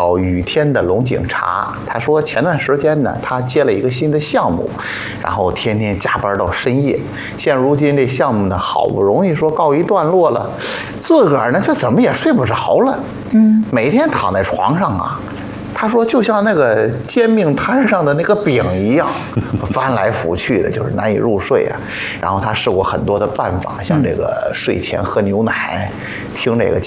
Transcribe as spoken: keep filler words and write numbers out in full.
叫雨天的龙井茶。他说前段时间呢，他接了一个新的项目，然后天天加班到深夜。现如今这项目呢，好不容易说告一段落了，自个儿呢却怎么也睡不着了。嗯，每天躺在床上啊。他说，就像那个煎饼摊上的那个饼一样，翻来覆去的，就是难以入睡啊。然后他试过很多的办法，像这个睡前喝牛奶，听这个